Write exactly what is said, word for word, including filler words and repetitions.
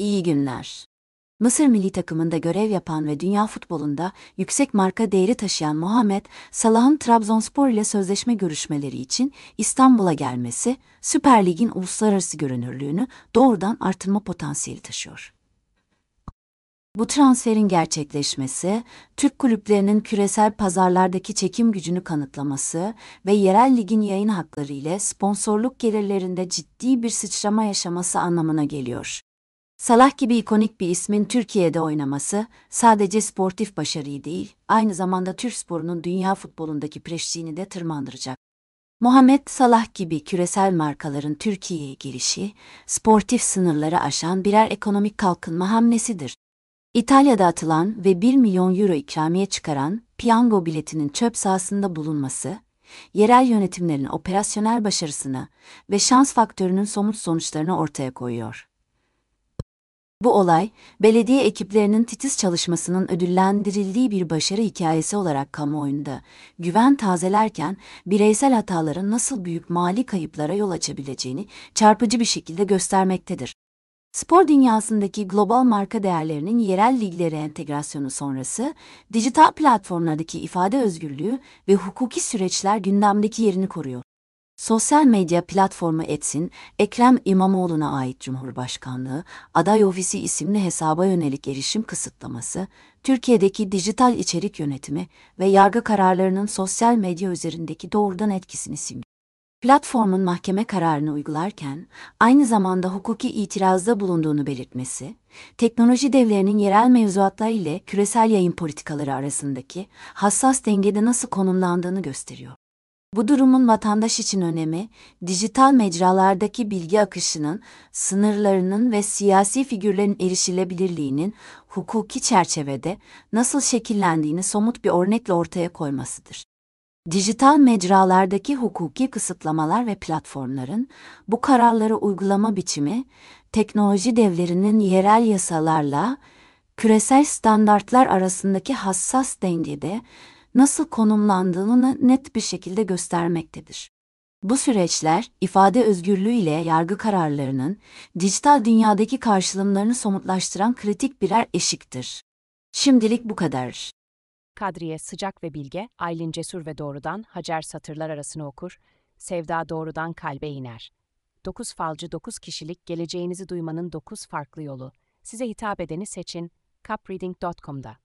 İyi günler. Mısır milli takımında görev yapan ve dünya futbolunda yüksek marka değeri taşıyan Muhammed Salah'ın Trabzonspor ile sözleşme görüşmeleri için İstanbul'a gelmesi, Süper Lig'in uluslararası görünürlüğünü doğrudan artırma potansiyeli taşıyor. Bu transferin gerçekleşmesi, Türk kulüplerinin küresel pazarlardaki çekim gücünü kanıtlaması ve yerel ligin yayın hakları ile sponsorluk gelirlerinde ciddi bir sıçrama yaşaması anlamına geliyor. Salah gibi ikonik bir ismin Türkiye'de oynaması, sadece sportif başarıyı değil, aynı zamanda Türk sporunun dünya futbolundaki prestijini de tırmandıracak. Muhammed Salah gibi küresel markaların Türkiye'ye gelişi, sportif sınırları aşan birer ekonomik kalkınma hamlesidir. İtalya'da atılan ve bir milyon euro ikramiye çıkaran piyango biletinin çöp sahasında bulunması, yerel yönetimlerin operasyonel başarısını ve şans faktörünün somut sonuçlarını ortaya koyuyor. Bu olay, belediye ekiplerinin titiz çalışmasının ödüllendirildiği bir başarı hikayesi olarak kamuoyunda güven tazelerken, bireysel hataların nasıl büyük mali kayıplara yol açabileceğini çarpıcı bir şekilde göstermektedir. Spor dünyasındaki global marka değerlerinin yerel liglere entegrasyonu sonrası, dijital platformlardaki ifade özgürlüğü ve hukuki süreçler gündemdeki yerini koruyor. Sosyal medya platformu X'in, Ekrem İmamoğlu'na ait Cumhurbaşkanlığı Aday Ofisi isimli hesaba yönelik erişim kısıtlaması, Türkiye'deki dijital içerik yönetimi ve yargı kararlarının sosyal medya üzerindeki doğrudan etkisini simgeliyor. Platformun mahkeme kararını uygularken, aynı zamanda hukuki itirazda bulunduğunu belirtmesi, teknoloji devlerinin yerel mevzuatlar ile küresel yayın politikaları arasındaki hassas dengede nasıl konumlandığını gösteriyor. Bu durumun vatandaş için önemi, dijital mecralardaki bilgi akışının, sınırlarının ve siyasi figürlerin erişilebilirliğinin hukuki çerçevede nasıl şekillendiğini somut bir örnekle ortaya koymasıdır. Dijital mecralardaki hukuki kısıtlamalar ve platformların bu kararları uygulama biçimi, teknoloji devlerinin yerel yasalarla küresel standartlar arasındaki hassas dengede nasıl konumlandığını net bir şekilde göstermektedir. Bu süreçler, ifade özgürlüğü ile yargı kararlarının dijital dünyadaki karşılımlarını somutlaştıran kritik birer eşiktir. Şimdilik bu kadar. Kadriye sıcak ve bilge, Aylin cesur ve doğrudan, Hacer satırlar arasını okur, Sevda doğrudan kalbe iner. Dokuz falcı dokuz kişilik geleceğinizi duymanın dokuz farklı yolu. Size hitap edeni seçin, capreading nokta com'da.